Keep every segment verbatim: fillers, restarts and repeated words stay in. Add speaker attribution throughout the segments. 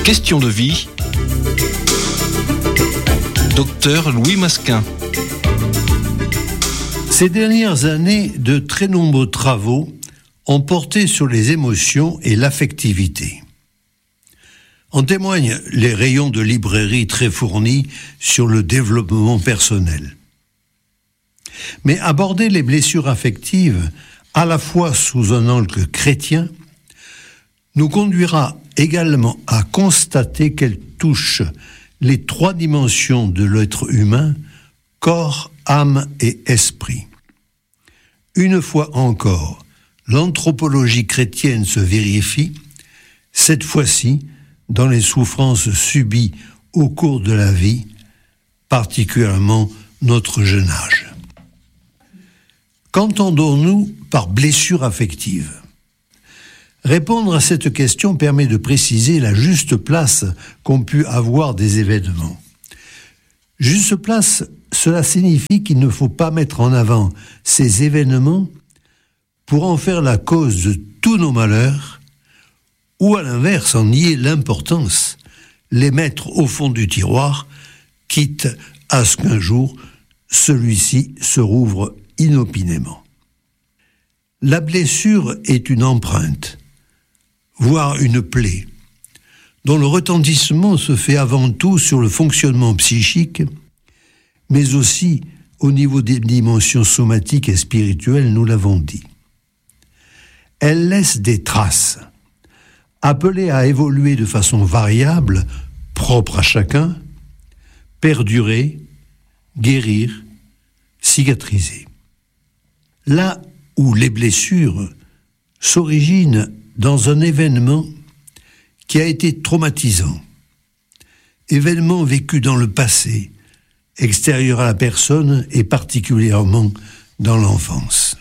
Speaker 1: Question de vie. Docteur Louis Masquin.
Speaker 2: Ces dernières années, de très nombreux travaux ont porté sur les émotions et l'affectivité. En témoignent les rayons de librairie très fournis sur le développement personnel. Mais aborder les blessures affectives, à la fois sous un angle chrétien, nous conduira également à constater qu'elles touchent les trois dimensions de l'être humain, corps, âme et esprit. Une fois encore, l'anthropologie chrétienne se vérifie, cette fois-ci dans les souffrances subies au cours de la vie, particulièrement notre jeune âge. Qu'entendons-nous par blessure affective ? Répondre à cette question permet de préciser la juste place qu'ont pu avoir des événements. Juste place, cela signifie qu'il ne faut pas mettre en avant ces événements pour en faire la cause de tous nos malheurs, ou à l'inverse, en nier l'importance, les mettre au fond du tiroir, quitte à ce qu'un jour, celui-ci se rouvre inopinément. La blessure est une empreinte, voire une plaie, dont le retentissement se fait avant tout sur le fonctionnement psychique, mais aussi au niveau des dimensions somatiques et spirituelles, nous l'avons dit. Elle laisse des traces, appelées à évoluer de façon variable, propre à chacun, perdurer, guérir, cicatriser. Là où les blessures s'originent dans un événement qui a été traumatisant, événement vécu dans le passé, extérieur à la personne et particulièrement dans l'enfance.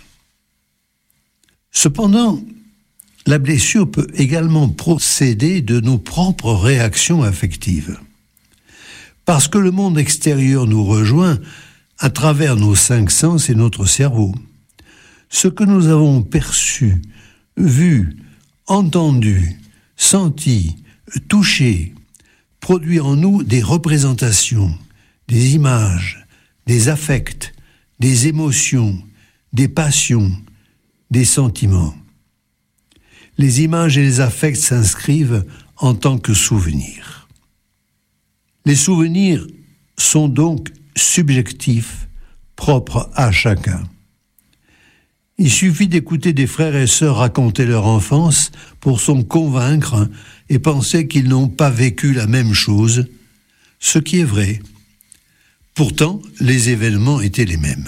Speaker 2: Cependant, la blessure peut également procéder de nos propres réactions affectives. Parce que le monde extérieur nous rejoint à travers nos cinq sens et notre cerveau. Ce que nous avons perçu, vu, entendu, senti, touché, produit en nous des représentations, des images, des affects, des émotions, des passions, des sentiments. Les images et les affects s'inscrivent en tant que souvenirs. Les souvenirs sont donc subjectifs, propres à chacun. Il suffit d'écouter des frères et sœurs raconter leur enfance pour s'en convaincre et penser qu'ils n'ont pas vécu la même chose, ce qui est vrai. Pourtant, les événements étaient les mêmes.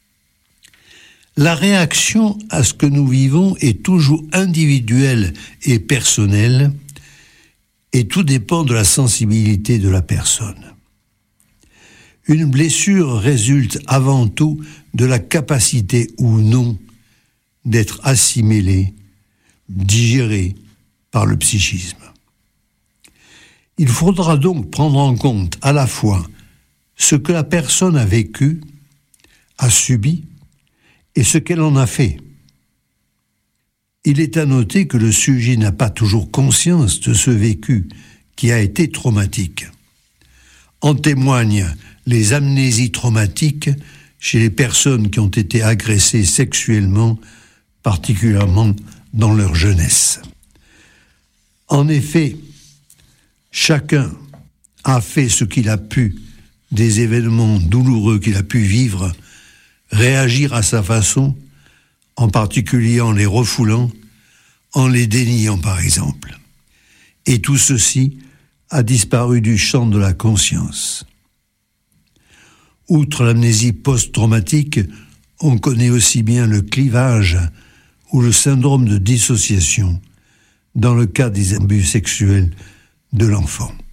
Speaker 2: La réaction à ce que nous vivons est toujours individuelle et personnelle, et tout dépend de la sensibilité de la personne. Une blessure résulte avant tout de la capacité ou non d'être assimilée, digérée par le psychisme. Il faudra donc prendre en compte à la fois ce que la personne a vécu, a subi, et ce qu'elle en a fait. Il est à noter que le sujet n'a pas toujours conscience de ce vécu qui a été traumatique. En témoignent les amnésies traumatiques chez les personnes qui ont été agressées sexuellement, particulièrement dans leur jeunesse. En effet, chacun a fait ce qu'il a pu des événements douloureux qu'il a pu vivre, réagir à sa façon, en particulier en les refoulant, en les déniant par exemple. Et tout ceci a disparu du champ de la conscience. Outre l'amnésie post-traumatique, on connaît aussi bien le clivage ou le syndrome de dissociation dans le cas des abus sexuels de l'enfant.